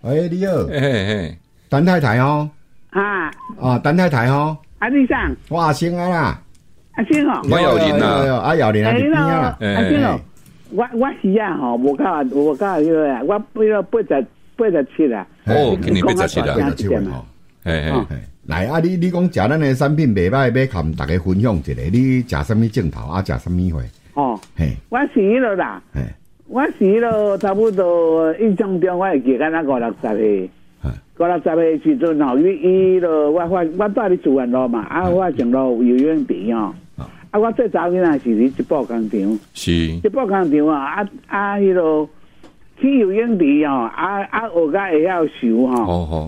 喂，你好， 嘿， 陈太太哦，陈太太哦， 你上， 我阿星啊啦， 阿星哦， 我姚玲啦， 阿姚玲啊，边啊啦， 阿星哦，我是啊吼，无到迄个，我87啦， 今年87啦 ，87吼，嘿，来啊，你讲食咱的产品袂歹，要含大家分享一下，你食什么镜头啊？食什么货？ 哦，嘿，我是迄落啦，我是迄落差不多印象中，我会记敢若50-60岁，50-60岁时阵吼，伊落我住伫自然路嘛，我前路游泳池哦，我最早囡仔是伫一步工厂， 是一步工厂啊，迄落去游泳池哦，学甲会晓游吼，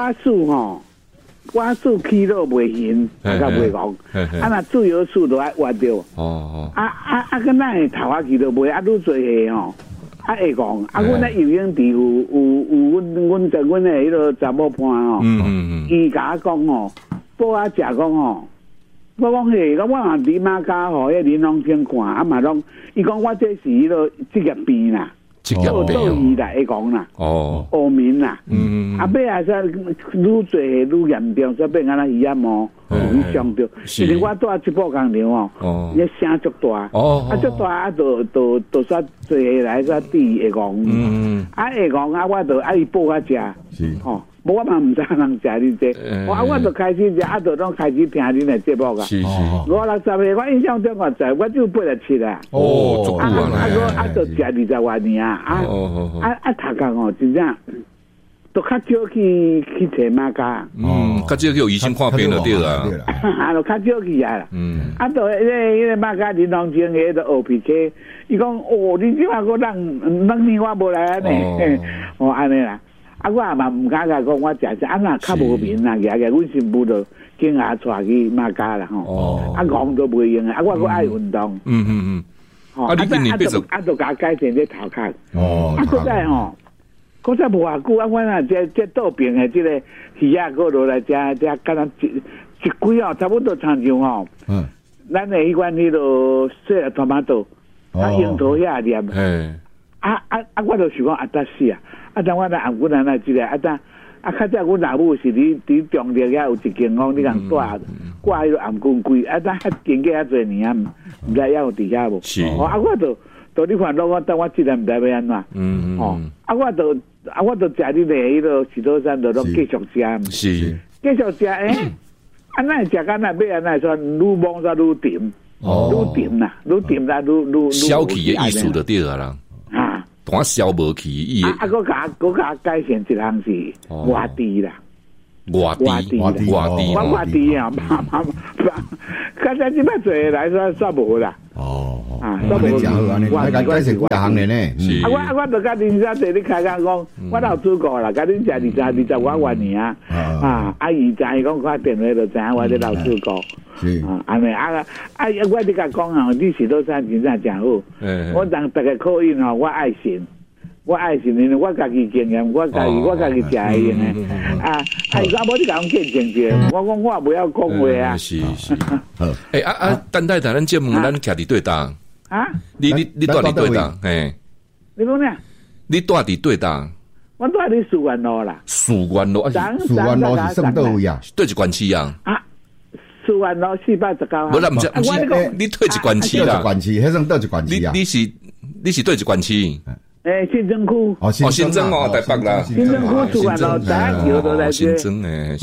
我数起落袂行，甲袂戆，若自由数都爱活着，跟咱的头壳都袂，愈做下吼，会戆，阮咧游泳池有阮在阮的迄个查某伴吼，伊甲我讲吼，报我食讲吼，我讲嘿，我若伫马家吼，迄林拢先看，嘛拢，伊讲我这是迄个职业病啦。做医啦，会讲啦，黑面啦，尾啊说愈做愈严重，所以变安那鱼仔毛容易伤着。其实我住一步工厂哦，伊声足大，足大就煞做下来煞滴会讲，会讲我就伊报我食，吼。我嘛唔知人食你这，我就开始食，就拢开始听恁的节目啊。50-60岁，我印象中我就87啦。 足久啊！ 就食20多年啊！头壳哦，真正都较少去找马家。 较少去有医生看病就对啦。 就较少去啊啦。就迄个马家林龙精迄个学皮车，伊讲你即马个2年我无来安尼，安尼啦。我也嘛唔敢甲讲，我食若较无面啦，阮新妇就惊下带去马家啦吼，戆都袂用啊，我爱运动， 你今年就甲改善这头壳，搁再吼，搁再无偌久，我若这倒边的这个鱼仔搁落来，这敢若一规哦，差不多长像吼，咱的迄款迄落小托马豆，樱桃遐粒，我就想讲得死啊！但我来按阮安尼即个，较早阮老母是伫中立遐有一间房，你共挂迄个暗棍柜，但经过遐侪年啊，毋知还有伫遐无？ 是。 我就你烦恼我，但我即个毋知要安怎。我就食你的迄个石头山，就拢继续食。 是。 继续食，安那食干那要安那说，愈忙煞愈甜，愈甜啦，愈消气的意思就对了啦。单消无去，伊个佮改善一项是外地啦， 外地我外地啊，刚才即摆做来说无啦， 煞无讲好安尼，改善几项咧呢？ 我就甲恁遮地你开讲，我老出国啦，甲恁食20我元年伊知讲我电话就知影我咧老出国。安尼我你甲讲啊，你石头山真正真好。我让大家考验吼，我爱信，因为我家己经验，我家己食的用的。伊讲无你甲我见证者，我讲我不要讲话啊。 是。好。等待咱节目，咱徛伫对档。你住伫对档？ 你讲咩？ 你住伫对档？ 我住伫树园路啦。 树园路是算倒位啊？ 对一关市啊？ 树园路419。 无啦，毋是，你对一关市啦？ 关市，迄算倒一关市啊？ 你是对一关市？ 新庄区。 新庄台北啦。 新庄区树园路第一条都在新庄诶。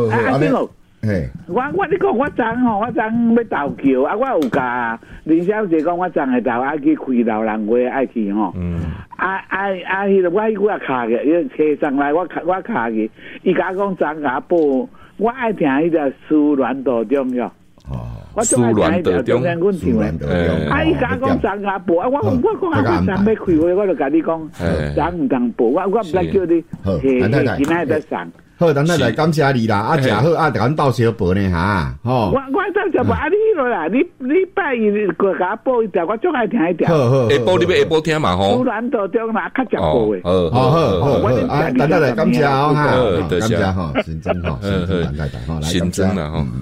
我你讲我昨要投桥，我有甲林小姐讲，我昨下昼爱去开老人会，爱去吼。迄个我也卡嘅，伊车上来我卡去，伊甲我讲甲报，我爱听迄个苏联道中哟。我最爱听迄条中央阮唱诶。伊甲我讲甲报，我讲我昨要开会，我就甲你讲，昨唔通报，我毋知叫你今仔在上。 好，等下来感谢你啦！食好咱斗小报呢哈，吼。 我斗小报你落啦，你拜伊过甲报一条，我最爱听一条。 好， 下晡你要下晡听嘛吼。 突然道中嘛较食报诶。 好，等下来感谢哦哈， 感谢吼，新增吼， 新增啦吼。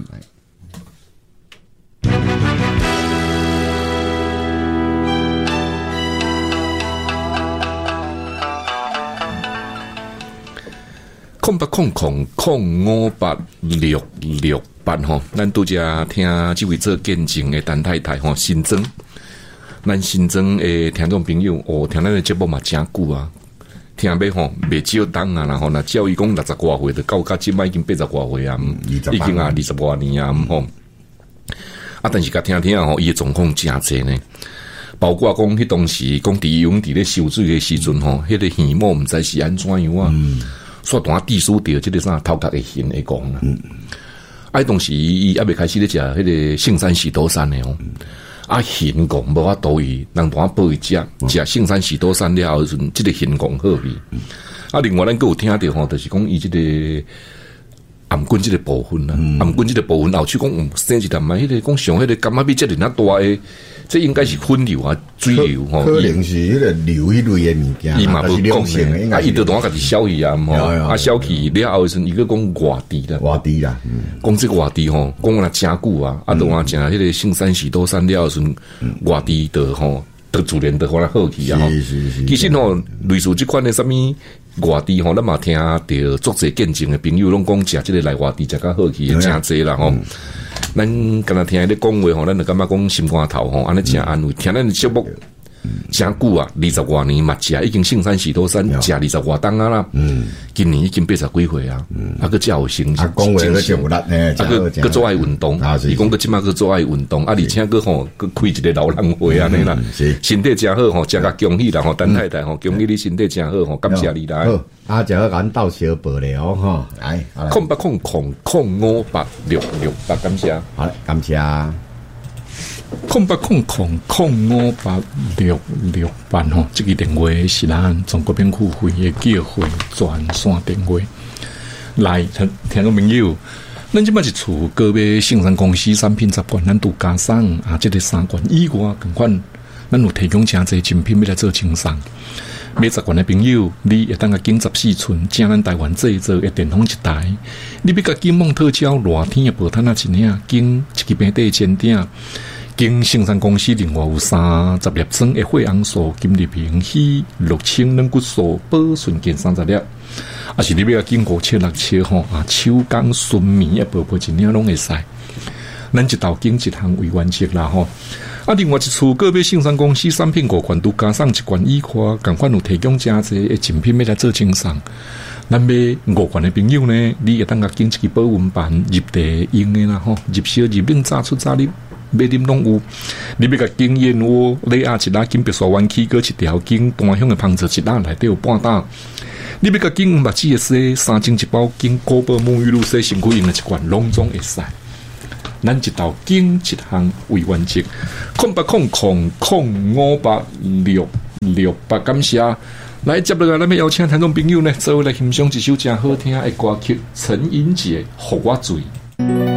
0800586668吼，咱拄则听这位做见证的陈太太吼新增，咱新增的听众朋友哦，听咱的节目嘛真久啊，听要吼未少当啊，然后那教育讲60多岁的，到即摆已经80多岁啊，已经啊20多年啊吼。啊，但是甲听听吼，伊的状况真济呢。包括讲迄当时讲伫泳池咧收水的时阵吼，迄个鱼毛毋知是安怎样啊，煞单地输着即个啥头壳的形会讲啦。啊，当时伊还未开始咧食迄个圣山喜多山的哦，啊形讲无法度伊，人单报伊食圣山喜多山了后时阵，即个形讲好味。啊，另外咱佫有听着吼，就是讲伊即个颔棍即个部分啦，颔棍即个部分后手讲生一啖嘛，迄个讲上迄个感觉比即个那大诶。这应该是分流啊，水流吼， 可能是迄个流迄类的物件， 伊嘛无讲诶， 啊，伊就当家己消去啊，吼，啊消去了后时，伊个讲外地啦，讲这个外地吼，讲若真久啊，啊，当啊食迄个圣山喜多山了后时，外地的吼，得自然得可能好去啊，其实吼，类似即款的什么外地吼，咱嘛听着足侪见证的朋友拢讲食即个来外地食较好去，真侪啦吼。咱敢若听伊咧讲话吼，咱就感觉讲心肝头吼，安尼真安慰。听咱节目真久啊，20多年嘛食，已经圣山喜多山食20多冬啊啦。今年已经80几岁啊，啊个才有成绩。 啊，讲话个就有力呢， 啊个做爱运动，伊讲个即马个做爱运动，啊而且个吼个开一个老人会安尼啦，身体真好吼，真甲恭喜啦吼，陈太太吼，恭喜你身体真好吼，感谢你啦。 啊，就好咱斗小报了哦，吼，来 0800586668，感谢， 好嘞，感谢。 0800586668吼，这个电话是咱中国免付费的叫会专线电话。来，听众朋友，咱即摆一厝个别生产公司产品集团，咱都加上啊，这个3罐以外，同款，咱有提供真侪精品要来做清送。买10罐的朋友，你会当个经14寸，请咱台湾制造的电风一台。你要甲金梦特胶热天的报摊啊一领，经一支平底煎鼎。经生产公司另外有30粒装的血红素、金利平、硒、6000软骨素、保顺健30粒。啊是你要经过576切吼啊，手工纯棉的宝宝一领拢会使。咱一道经一项为完结啦吼。啊，另外一处个别生产公司产品5罐都加上1罐以外，同款有提供真侪的精品要来做清送。咱买5罐的朋友呢，你会当甲经一支保温板入地用的啦吼，入烧入冷炸出炸粒，买啉拢有。你要甲经燕窝、礼亚一拉经白沙湾起过一条经单向的芳泽一拉内底有半打。你要甲经目睭的洗3斤1包经古堡沐浴露洗身躯用的1罐拢总会使。咱一道经一项为完结，0800586668，感谢。来接落来，咱要邀请听众朋友呢，做来欣赏一首真好听的歌曲，陈英杰《予我醉》。